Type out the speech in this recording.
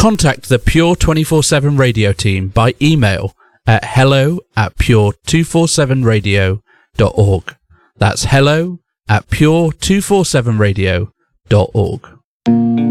contact the Pure 24/7 Radio team by email at hello@pure247radio.org. That's hello@pure247radio.org.